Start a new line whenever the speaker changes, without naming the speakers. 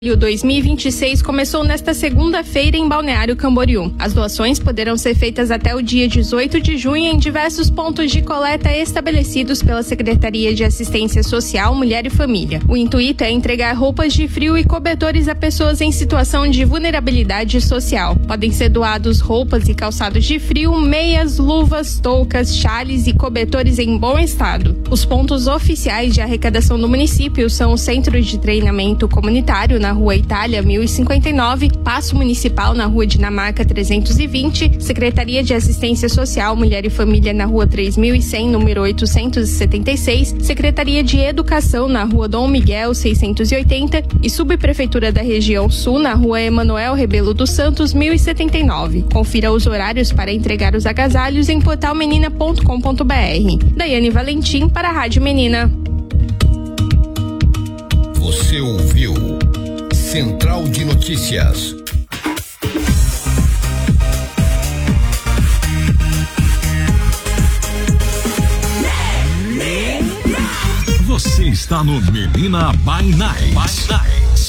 O 2026 começou nesta segunda-feira em Balneário Camboriú. As doações poderão ser feitas até o dia 18 de junho em diversos pontos de coleta estabelecidos pela Secretaria de Assistência Social, Mulher e Família. O intuito é entregar roupas de frio e cobertores a pessoas em situação de vulnerabilidade social. Podem ser doados roupas e calçados de frio, meias, luvas, toucas, chales e cobertores em bom estado. Os pontos oficiais de arrecadação do município são o Centro de Treinamento Comunitário na Rua Itália 1059, Paço Municipal na Rua Dinamarca 320, Secretaria de Assistência Social, Mulher e Família na Rua 3100, número 876, Secretaria de Educação na Rua Dom Miguel 680 e Subprefeitura da Região Sul na Rua Emanuel Rebelo dos Santos 1079. Confira os horários para entregar os agasalhos em portalmenina.com.br. Daiane Valentim para a Rádio Menina.
Você ouviu Central de Notícias.
Você está no Menina by Night.